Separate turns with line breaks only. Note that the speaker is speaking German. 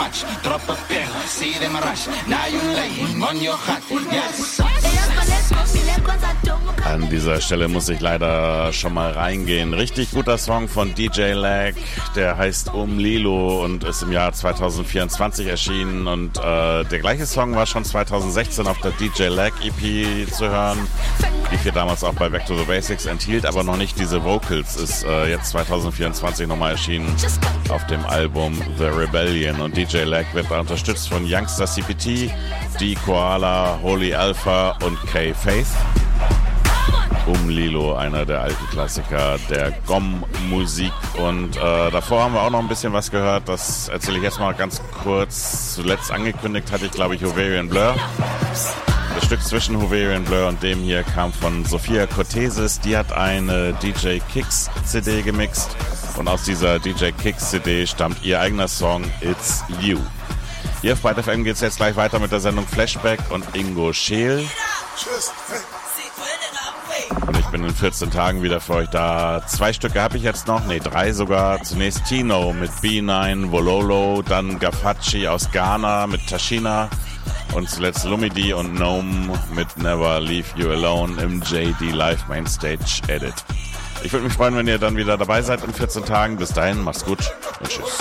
watch. Troppo pieno, see them rush. Now you laying on your hut, yes.
An dieser Stelle muss ich leider schon mal reingehen. Richtig guter Song von DJ Lag, der heißt Lilo und ist im Jahr 2024 erschienen. Und der gleiche Song war schon 2016 auf der DJ Lag EP zu hören, die hier damals auch bei Back to the Basics enthielt, aber noch nicht diese Vocals. Ist jetzt 2024 nochmal erschienen auf dem Album The Rebellion. Und DJ Lag wird da unterstützt von Youngster CPT, D Koala, Holy Alpha und K Faith. Lilo, einer der alten Klassiker der GOM-Musik. Und davor haben wir auch noch ein bisschen was gehört. Das erzähle ich jetzt mal ganz kurz. Zuletzt angekündigt hatte ich, glaube ich, Hoverian Blur. Das Stück zwischen Hoverian Blur und dem hier kam von Sophia Cortesis. Die hat eine DJ Kicks CD gemixt. Und aus dieser DJ Kicks CD stammt ihr eigener Song It's You. Hier auf Byte FM geht es jetzt gleich weiter mit der Sendung Flashback und Ingo Scheel. Und ich bin in 14 Tagen wieder für euch da. 2 Stücke habe ich jetzt noch, 3 sogar. Zunächst Tino mit B9, Wololo, dann Gafachi aus Ghana mit Tashina und zuletzt Lumidi und Gnome mit Never Leave You Alone im JD Live Mainstage Edit. Ich würde mich freuen, wenn ihr dann wieder dabei seid in 14 Tagen. Bis dahin, macht's gut und tschüss.